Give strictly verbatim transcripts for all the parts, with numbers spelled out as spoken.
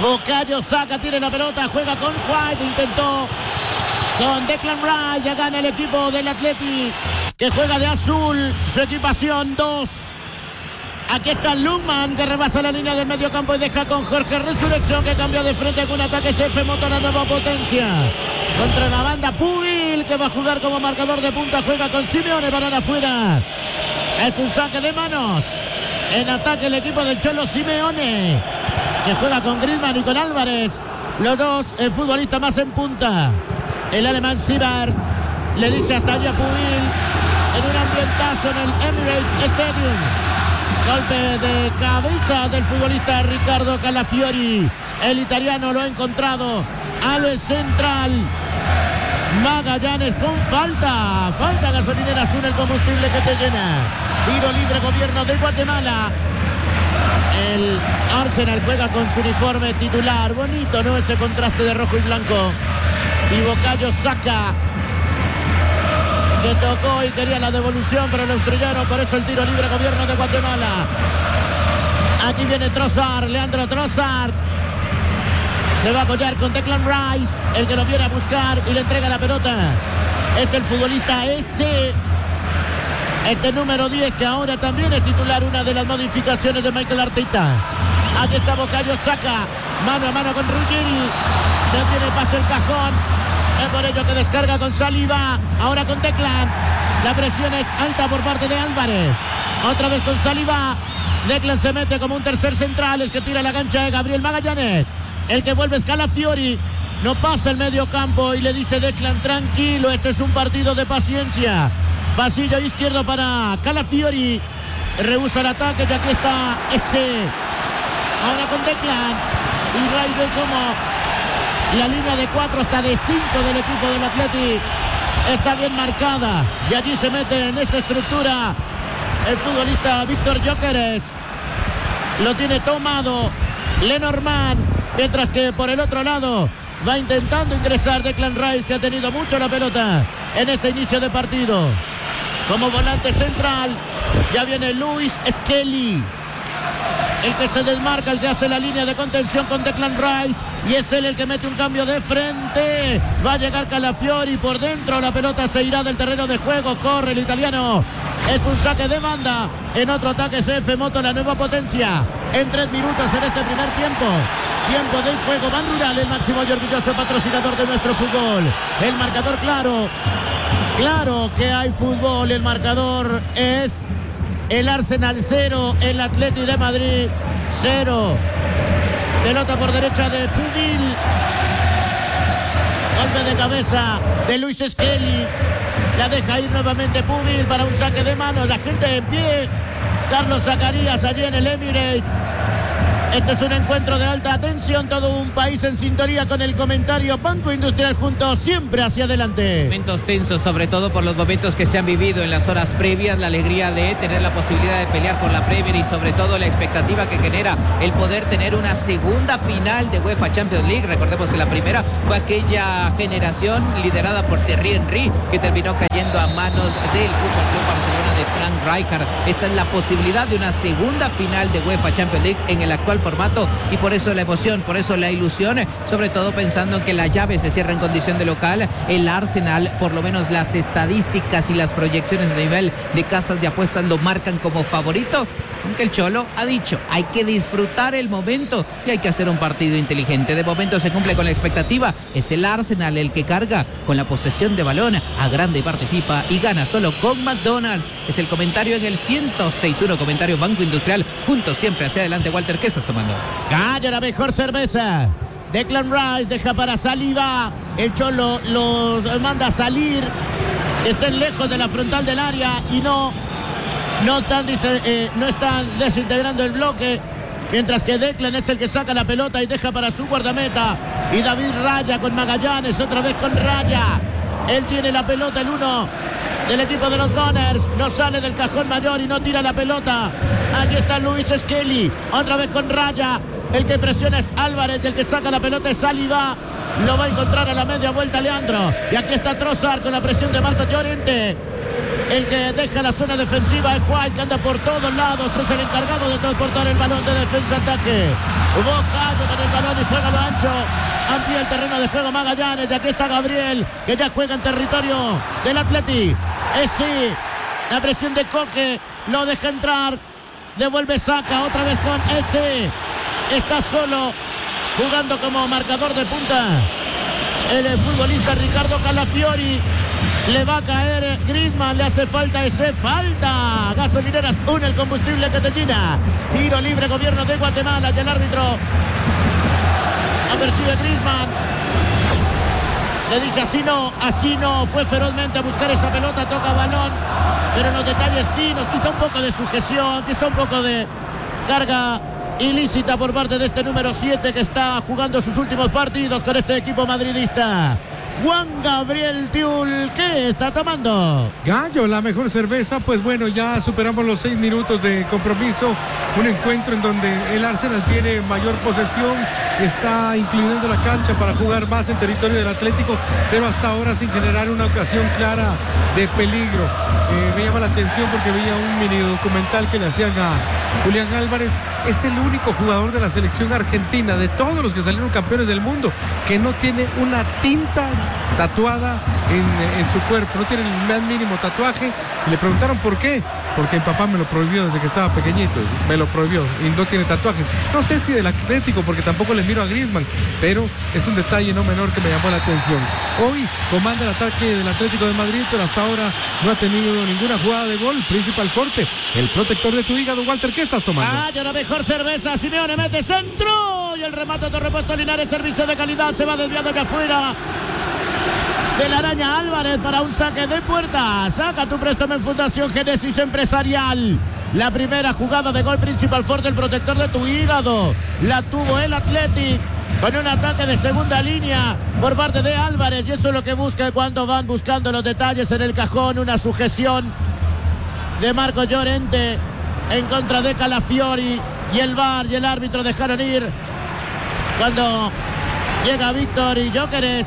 Bukayo Saka tiene la pelota, juega con White, intentó con Declan Rice, ya gana el equipo del Athletic, que juega de azul, su equipación dos. Aquí está Lukman, que rebasa la línea del medio campo y deja con Jorge Resurrección, que cambia de frente con un ataque C F Moto, la nueva potencia. Contra la banda Pubil, que va a jugar como marcador de punta, juega con Simeone, balón afuera. Es un saque de manos. En ataque el equipo del Cholo Simeone, que juega con Griezmann y con Álvarez. Los dos el futbolista más en punta. El alemán Sibar le dice hasta allá a Pubil en un ambientazo en el Emirates Stadium. Golpe de cabeza del futbolista Ricardo Calafiori. El italiano lo ha encontrado al central. Magallanes con falta. Falta gasolinera Azul, el combustible que te llena. Tiro libre, gobierno de Guatemala. El Arsenal juega con su uniforme titular. Bonito, ¿no? Ese contraste de rojo y blanco. Y Bukayo Saka, que tocó y quería la devolución, pero lo estrellaron. Por eso el tiro libre, gobierno de Guatemala. Aquí viene Trossard, Leandro Trossard. Se va a apoyar con Declan Rice, el que lo viene a buscar y le entrega la pelota. Es el futbolista ese, este número diez, que ahora también es titular, una de las modificaciones de Mikel Arteta. Aquí está Bukayo Saka, mano a mano con Ruggeri. No tiene pase el cajón. Es por ello que descarga con Saliba. Ahora con Declan. La presión es alta por parte de Álvarez. Otra vez con Saliba. Declan se mete como un tercer central. Es que tira la cancha de Gabriel Magallanes. El que vuelve es Calafiori. No pasa el medio campo y le dice Declan: tranquilo, este es un partido de paciencia. Pasillo izquierdo para Calafiori. Rehúsa el ataque y aquí está ese. Ahora con Declan. Y Raide como la línea de cuatro hasta de cinco del equipo del Athletic está bien marcada. Y allí se mete en esa estructura el futbolista Víctor Gyökeres. Lo tiene tomado Lenormand. Mientras que por el otro lado va intentando ingresar Declan Rice, que ha tenido mucho la pelota en este inicio de partido. Como volante central ya viene Luis Skelly, el que se desmarca, el que hace la línea de contención con Declan Rice. Y es él el que mete un cambio de frente. Va a llegar Calafiori por dentro. La pelota se irá del terreno de juego. Corre el italiano. Es un saque de banda. En otro ataque C F Moto, la nueva potencia. En tres minutos en este primer tiempo. Tiempo de juego. Ban Rural, el máximo y orgulloso patrocinador de nuestro fútbol. El marcador claro. Claro que hay fútbol. El marcador es el Arsenal cero. El Athletic de Madrid cero. Pelota por derecha de Pubil. Golpe de cabeza de Luis Skelly. La deja ir nuevamente Pubil para un saque de manos. La gente en pie. Carlos Zacarías allí en el Emirates. Este es un encuentro de alta tensión, todo un país en sintonía con el comentario. Banco Industrial, juntos siempre hacia adelante. Momentos tensos, sobre todo por los momentos que se han vivido en las horas previas, la alegría de tener la posibilidad de pelear por la Premier y sobre todo la expectativa que genera el poder tener una segunda final de UEFA Champions League. Recordemos que la primera fue aquella generación liderada por Thierry Henry, que terminó cayendo a manos del F C Barcelona de Frank Rijkaard. Esta es la posibilidad de una segunda final de UEFA Champions League en el actual formato, y por eso la emoción, por eso la ilusión, sobre todo pensando en que la llave se cierra en condición de local. El Arsenal, por lo menos las estadísticas y las proyecciones a nivel de casas de apuestas lo marcan como favorito, aunque el Cholo ha dicho, hay que disfrutar el momento y hay que hacer un partido inteligente. De momento se cumple con la expectativa, es el Arsenal el que carga con la posesión de balón, agranda y participa y gana solo con McDonald's. Es el comentario en el ciento seis punto uno, comentario Banco Industrial, juntos siempre hacia adelante. Walter, ¿qué estás tomando? Calla, la mejor cerveza. Declan Rice deja para Saliba. El Cholo los manda a salir, estén lejos de la frontal del área y no No están, dice, eh, no están desintegrando el bloque, mientras que Declan es el que saca la pelota y deja para su guardameta. Y David Raya con Magallanes, otra vez con Raya. Él tiene la pelota, el uno del equipo de los Gunners. No sale del cajón mayor y no tira la pelota. Aquí está Luis Skelly, otra vez con Raya. El que presiona es Álvarez, y el que saca la pelota es Saliba. Lo va a encontrar a la media vuelta Leandro. Y aquí está Trossard con la presión de Marco Llorente. El que deja la zona defensiva es White, que anda por todos lados. Es el encargado de transportar el balón de defensa-ataque. Bocayo con el balón y juega lo ancho. Amplía el terreno de juego Magallanes. Y aquí está Gabriel, que ya juega en territorio del Atleti. Es sí, la presión de Coque. Lo deja entrar. Devuelve, saca otra vez con ese. Está solo, jugando como marcador de punta el futbolista Ricardo Calafiori. Le va a caer Griezmann, le hace falta ese, falta. Gasolineras une el combustible que te llena. Tiro libre, gobierno de Guatemala. Y el árbitro apercibe Griezmann. Le dice así no, así no. Fue ferozmente a buscar esa pelota, toca balón. Pero en los detalles finos, quizá un poco de sujeción, quizá un poco de carga ilícita por parte de este número siete que está jugando sus últimos partidos con este equipo madridista. Juan Gabriel Tiul, ¿qué está tomando? Gallo, la mejor cerveza. Pues bueno, ya superamos los seis minutos de compromiso. Un encuentro en donde el Arsenal tiene mayor posesión, está inclinando la cancha para jugar más en territorio del Atlético, pero hasta ahora sin generar una ocasión clara de peligro. Eh, me llama la atención porque veía un mini documental que le hacían a Julián Álvarez. Es el único jugador de la selección argentina, de todos los que salieron campeones del mundo, que no tiene una tinta tatuada en, en su cuerpo, no tiene el más mínimo tatuaje. Y le preguntaron por qué. Porque mi papá me lo prohibió desde que estaba pequeñito, me lo prohibió y no tiene tatuajes. No sé si del Atlético, porque tampoco les miro a Griezmann, pero es un detalle no menor que me llamó la atención. Hoy comanda el ataque del Atlético de Madrid, pero hasta ahora no ha tenido ninguna jugada de gol. Principal Forte, el protector de tu hígado. Walter, ¿qué estás tomando? Ah, yo la mejor cerveza. Simeone mete centro y el remate de repuesto Linares, servicio de calidad, se va desviando allá afuera de la araña Álvarez para un saque de puerta. Saca tu préstamo en Fundación Génesis Empresarial. La primera jugada de gol, Principal Forte, el protector de tu hígado. La tuvo el Athletic con un ataque de segunda línea por parte de Álvarez. Y eso es lo que busca cuando van buscando los detalles en el cajón. Una sujeción de Marco Llorente en contra de Calafiori. Y el V A R y el árbitro dejaron ir cuando llega Víctor y Gyökeres.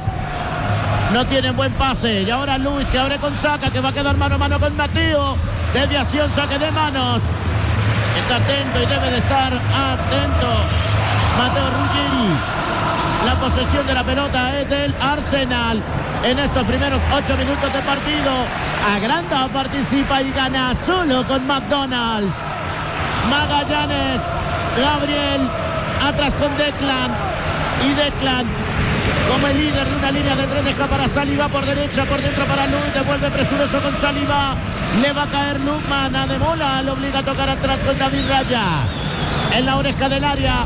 No tienen buen pase. Y ahora Luis, que abre con Saka, que va a quedar mano a mano con Mateo. Desviación, saque de manos. Está atento y debe de estar atento Mateo Ruggeri. La posesión de la pelota es del Arsenal en estos primeros ocho minutos de partido. Agranda, participa y gana solo con McDonald's. Magallanes, Gabriel, atrás con Declan. Y Declan, como el líder de una línea de tres, deja para Saliba por derecha, por dentro para Luis, devuelve presuroso con Saliba, le va a caer Lukman, Ademola lo obliga a tocar atrás con David Raya, en la oreja del área,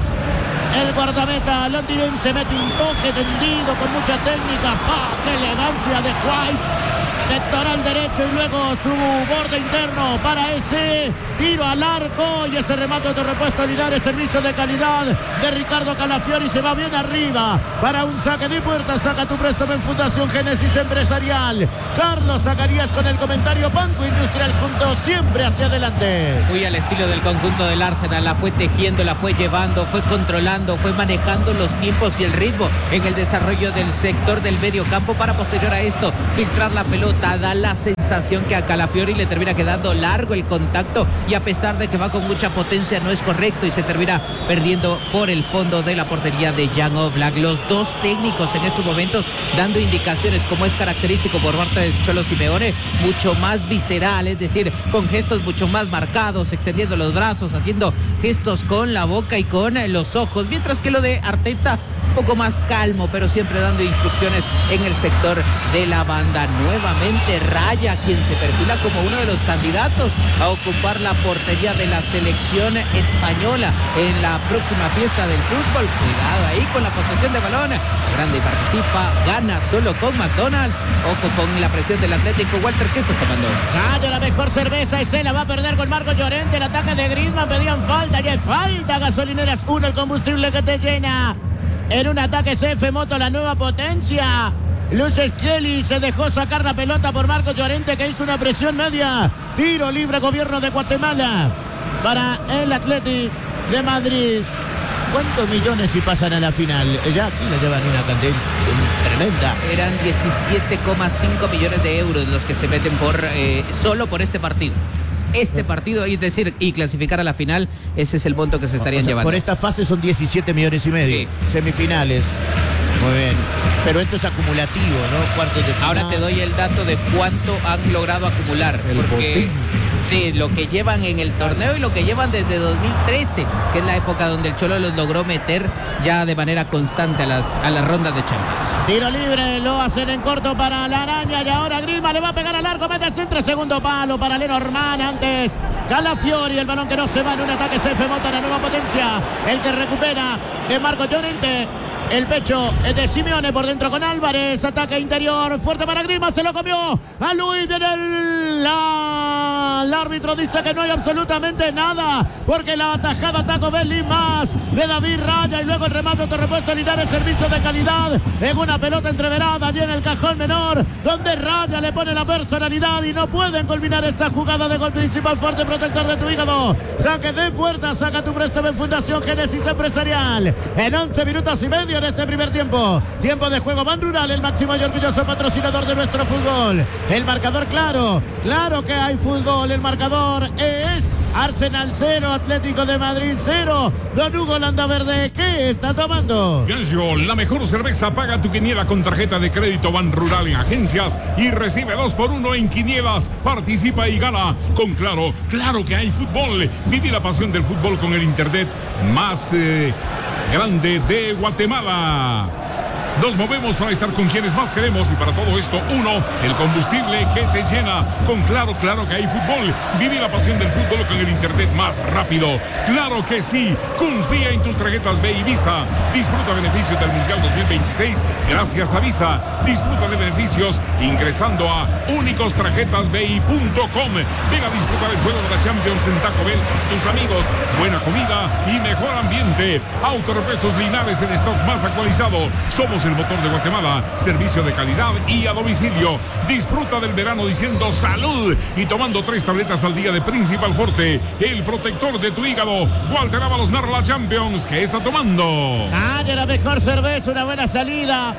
el guardameta londinense mete un toque tendido con mucha técnica. ¡Pah! ¡Qué elegancia de White! Pectoral derecho y luego su borde interno para ese tiro al arco y ese remate de repuesto Linares, servicio de calidad de Ricardo Calafiori, se va bien arriba para un saque de puerta. Saca tu préstamo en Fundación Génesis Empresarial. Carlos Zacarías con el comentario. Banco Industrial, juntos siempre hacia adelante. Muy al estilo del conjunto del Arsenal, la fue tejiendo, la fue llevando, fue controlando, fue manejando los tiempos y el ritmo en el desarrollo del sector del medio campo para posterior a esto filtrar la pelota. Da la sensación que a Calafiori le termina quedando largo el contacto y a pesar de que va con mucha potencia no es correcto y se termina perdiendo por el fondo de la portería de Jan Oblak. Los dos técnicos en estos momentos dando indicaciones, como es característico por parte del Cholo Simeone, mucho más visceral, es decir, con gestos mucho más marcados, extendiendo los brazos, haciendo gestos con la boca y con los ojos, mientras que lo de Arteta un poco más calmo, pero siempre dando instrucciones en el sector de la banda. Nuevamente Raya, quien se perfila como uno de los candidatos a ocupar la portería de la selección española en la próxima fiesta del fútbol. Cuidado ahí con la posesión de balón. Grande y participa, gana solo con McDonald's. Ojo con la presión del Atlético. Walter, ¿qué estás tomando? Gallo, la mejor cerveza, y se la va a perder con Marco Llorente. El ataque de Griezmann, pedían falta, ya es falta. Gasolineras uno, el combustible que te llena. En un ataque C F Moto, la nueva potencia. Luces Kelly se dejó sacar la pelota por Marco Llorente, que hizo una presión media. Tiro libre, gobierno de Guatemala para el Athletic de Madrid. ¿Cuántos millones si pasan a la final? Ya aquí le llevan una cantidad tremenda. Eran diecisiete coma cinco millones de euros los que se meten por eh, solo por este partido. Este partido, es decir, y clasificar a la final, ese es el monto que se estarían o sea, llevando. Por esta fase son diecisiete millones y medio. Sí. Semifinales. Muy bien. Pero esto es acumulativo, ¿no? Cuartos de final. Ahora te doy el dato de cuánto han logrado acumular. El porque botín. Sí, lo que llevan en el torneo y lo que llevan desde dos mil trece, que es la época donde el Cholo los logró meter ya de manera constante a las, a las rondas de Champions. Tiro libre, lo hacen en corto para la araña y ahora Grima le va a pegar al arco, mete el centro, segundo palo para Lenormand, antes Calafiori, el balón que no se va en un ataque, C F monta la nueva potencia, el que recupera de Marco Llorente. El pecho es de Simeone por dentro con Álvarez. Ataque interior. Fuerte para Grima. Se lo comió a Luis. Viene el, la, el árbitro dice que no hay absolutamente nada. Porque la atajada Taco Bell más de David Raya. Y luego el remate de repuesto Linares. Servicio de calidad. En una pelota entreverada. Allí en el cajón menor. Donde Raya le pone la personalidad. Y no pueden culminar esta jugada de gol principal. Fuerte protector de tu hígado. Saque de puerta. Saca tu préstamo en Fundación Génesis Empresarial. En once minutos y medio en este primer tiempo. Tiempo de juego Ban Rural, el máximo y orgulloso patrocinador de nuestro fútbol. El marcador claro, claro que hay fútbol. El marcador es Arsenal cero, Atlético de Madrid cero. Don Hugo Landaverde, ¿qué está tomando? Gallo, la mejor cerveza. Paga tu quiniela con tarjeta de crédito Ban Rural en agencias y recibe dos por uno en quinielas. Participa y gana con Claro. Claro que hay fútbol. Vive la pasión del fútbol con el internet más eh, grande de Guatemala. Nos movemos para estar con quienes más queremos y para todo esto, uno, el combustible que te llena. Con Claro, claro que hay fútbol. Vive la pasión del fútbol con el internet más rápido. Claro que sí. Confía en tus tarjetas B y Visa. Disfruta beneficios del Mundial dos mil veintiséis gracias a Visa. Disfruta de beneficios ingresando a únicos tarjetas b i punto com. Ven a disfrutar el juego de la Champions en Taco Bell. Tus amigos, buena comida y mejor ambiente. Autorepuestos Linares en stock más actualizado. Somos el motor de Guatemala, servicio de calidad y a domicilio. Disfruta del verano diciendo salud y tomando tres tabletas al día de Principal Forte, el protector de tu hígado. Walter Ábalos narra la Champions. ¿Qué está tomando? Ah, la mejor cerveza, una buena salida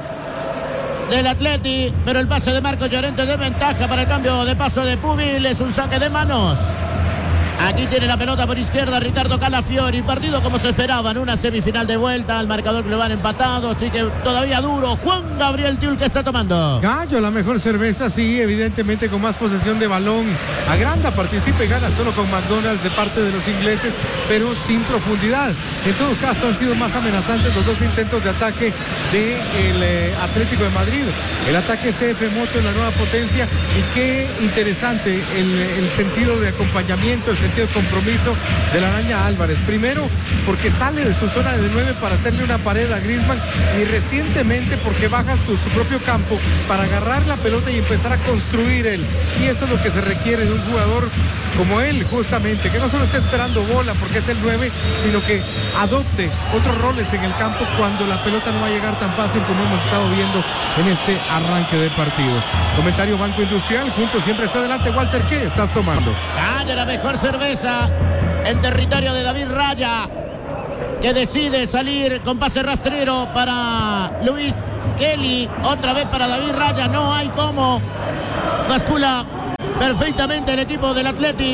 del Atleti, pero el pase de Marco Llorente de ventaja para el cambio de paso de Pubil. Es un saque de manos. Aquí tiene la pelota por izquierda Ricardo Calafiori. Partido como se esperaba en una semifinal de vuelta. El marcador global empatado, así que todavía duro. Juan Gabriel Tiul, ¿qué está tomando? Gallo, la mejor cerveza, sí, evidentemente con más posesión de balón. Agranda, participa y gana solo con McDonald's de parte de los ingleses, pero sin profundidad. En todo caso han sido más amenazantes los dos intentos de ataque del eh, Atlético de Madrid. El ataque C F Moto en la nueva potencia, y qué interesante el, el sentido de acompañamiento, el sentido de compromiso de la araña Álvarez. Primero porque sale de su zona de nueve para hacerle una pared a Griezmann, y recientemente porque bajas tu, su propio campo para agarrar la pelota y empezar a construir él. Y eso es lo que se requiere de un jugador como él, justamente, que no solo esté esperando bola porque es el nueve, sino que adopte otros roles en el campo cuando la pelota no va a llegar tan fácil como hemos estado viendo en este arranque de partido. Comentario Banco Industrial, juntos siempre está adelante. Walter, ¿qué estás tomando? Gana la mejor cerveza en territorio de David Raya, que decide salir con pase rastrero para Luis Kelly. Otra vez para David Raya, no hay cómo. Bascula perfectamente el equipo del Atleti.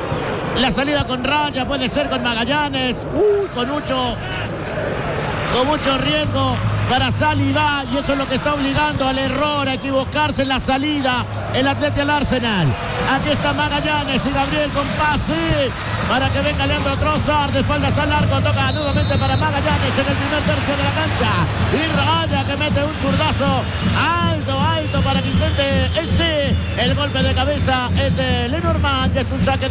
La salida con Raya puede ser con Magallanes. Uy, con mucho, con mucho riesgo para Saliba, y eso es lo que está obligando al error, a equivocarse en la salida el Atleti al Arsenal. Aquí está Magallanes y Gabriel con pase para que venga Leandro Trossard, de espaldas al arco, toca nuevamente para Magallanes en el primer tercio de la cancha, y Raya que mete un zurdazo alto, alto para que intente ese, el golpe de cabeza es de Lenormand, que es un saque